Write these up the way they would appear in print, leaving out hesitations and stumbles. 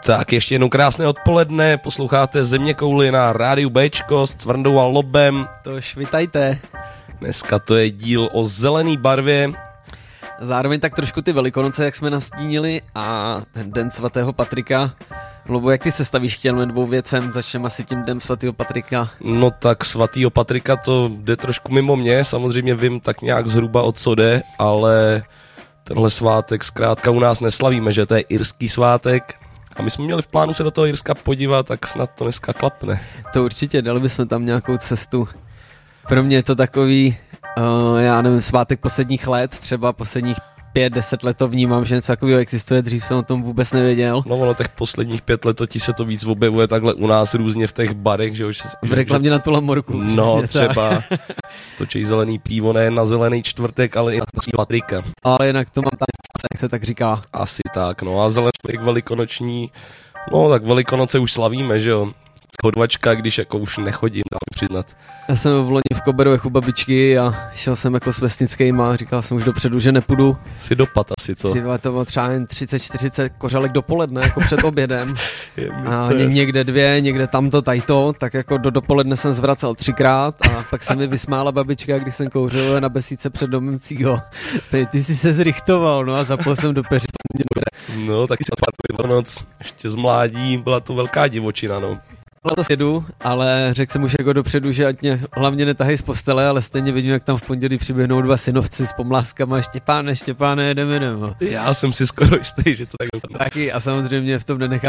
Tak ještě jednou krásné odpoledne, posloucháte Zeměkouli na rádiu Bčko s Cvrndou a Lobem. Tož vitajte. Dneska to je díl o zelený barvě. Zároveň tak trošku ty Velikonoce, jak jsme nastínili, a ten den svatého Patrika. Lobo, jak ty se stavíš k těm dvou věcem? Začneme asi tím dnem svatého Patrika. No tak svatýho Patrika to jde trošku mimo mě, samozřejmě vím tak nějak zhruba o co jde, ale tenhle svátek zkrátka u nás neslavíme, že to je irský svátek. A my jsme měli v plánu se do toho Irska podívat, tak snad to dneska klapne. To určitě, dali bychom tam nějakou cestu. Pro mě je to takový, já nevím, svátek posledních let, třeba posledních 5-10 let to vnímám, že něco takového existuje, dřív jsem o tom vůbec nevěděl. No ono těch posledních 5 let se to víc objevuje takhle u nás různě v těch barech, že už... V reklamě na tu Lamorku. No třeba točí zelený pivo nejen na zelený čtvrtek, ale i na Patrika. Ale jinak to mám tam, jak se tak říká. Asi tak, no a zelený velikonoční, no tak Velikonoce už slavíme, že jo. Chodvačka, když jako už nechodím, dám přiznat. Já jsem v loni v Koberovech u babičky a šel jsem jako s vesnickýma, říkal jsem už dopředu, že nepůjdu. Si dopad asi, co? To bylo třeba jen 30-40 kořalek dopoledne, jako před obědem. A někde 2, někde tamto, tajto, tak jako do dopoledne jsem zvracel 3krát a pak se mi vysmála babička, když jsem kouřil na besídce před domem Cího. Ty jsi se zrychtoval, no a zapol jsem do peří. No, taky se noc, ještě z mládí, byla to velká divočina, no. To jedu, ale řekl jsem už jako dopředu, že ať mě hlavně netahají z postele, ale stejně vidím, jak tam v pondělí přiběhnou 2 synovci s pomláskama. Štěpáne, jedeme. Já jsem si skoro jistý, že to tak dopadne. Taky a samozřejmě v tom nenechám.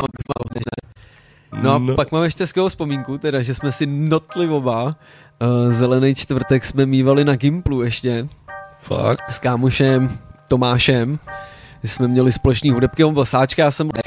No a pak mám ještě skvělou vzpomínku, teda, že jsme si notli oba. Zelený čtvrtek jsme mívali na Gimplu ještě. Fakt? S kámošem Tomášem. Jsme měli společný hudebky, on byl sáčka, já jsem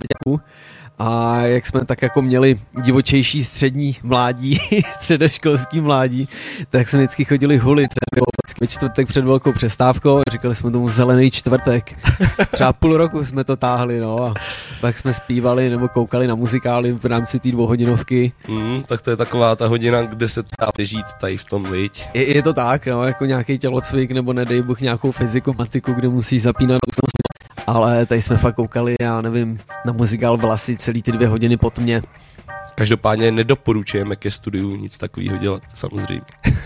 a jak jsme tak jako měli divočejší střední mládí, středoškolský mládí, tak jsme vždycky chodili hulit ve čtvrtek před velkou přestávkou, říkali jsme tomu zelený čtvrtek. Třeba půl roku jsme to táhli, no, a pak jsme zpívali nebo koukali na muzikály v rámci té 2hodinovky. Tak to je taková ta hodina, kde se dá žít tady v tom, viď? Je to tak, no, jako nějaký tělocvik nebo nedej Bůh nějakou fyziku, matiku, kde musíš zapínat. Ale tady jsme fakt koukali, já nevím, na muzikál Vlasy celý ty 2 hodiny po tmě. Každopádně nedoporučujeme ke studiu nic takového dělat, samozřejmě.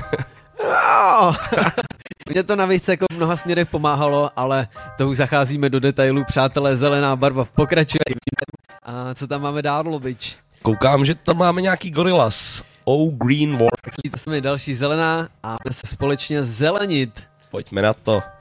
No. Mně to navíc jako v mnoha směrech pomáhalo, ale to už zacházíme do detailů. Přátelé, zelená barva pokračuje. A co tam máme dál, Lobič? Koukám, že tam máme nějaký Gorillaz. Oh Green War. Tak to jsme další zelená a máme se společně zelenit. Pojďme na to.